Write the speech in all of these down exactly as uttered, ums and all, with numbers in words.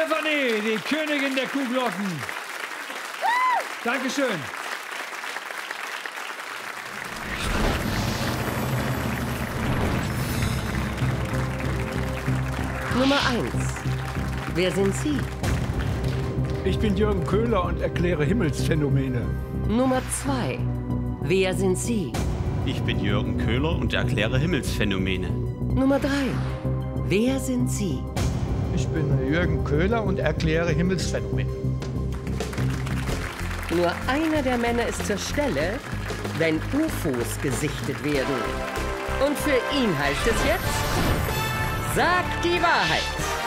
Stefanie, die Königin der Kuhglocken. Dankeschön. Nummer eins. Wer sind Sie? Ich bin Jürgen Köhler und erkläre Himmelsphänomene. Nummer zwei. Wer sind Sie? Ich bin Jürgen Köhler und erkläre Himmelsphänomene. Nummer drei. Wer sind Sie? Ich bin Jürgen Köhler und erkläre Himmelsphänomene. Nur einer der Männer ist zur Stelle, wenn U F Os gesichtet werden. Und für ihn heißt es jetzt: Sag die Wahrheit.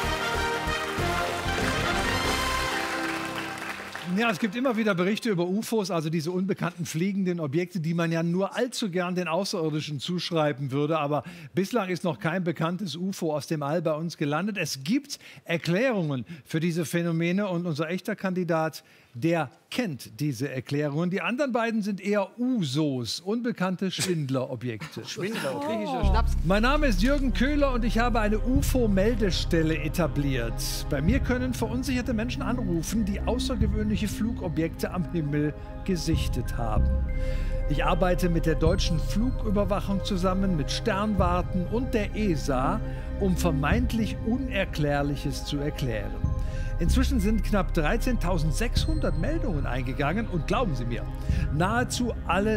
Ja, es gibt immer wieder Berichte über U F Os, also diese unbekannten fliegenden Objekte, die man ja nur allzu gern den Außerirdischen zuschreiben würde. Aber bislang ist noch kein bekanntes U F O aus dem All bei uns gelandet. Es gibt Erklärungen für diese Phänomene und unser echter Kandidat, der kennt diese Erklärungen. Die anderen beiden sind eher U S Os, unbekannte Schwindlerobjekte. Schwindler, griechischer Schnaps. Mein Name ist Jürgen Köhler und ich habe eine U F O-Meldestelle etabliert. Bei mir können verunsicherte Menschen anrufen, die außergewöhnliche Flugobjekte am Himmel gesichtet haben. Ich arbeite mit der deutschen Flugüberwachung zusammen, mit Sternwarten und der E S A, um vermeintlich Unerklärliches zu erklären. Inzwischen sind knapp dreizehntausendsechshundert Meldungen eingegangen und glauben Sie mir, nahezu alle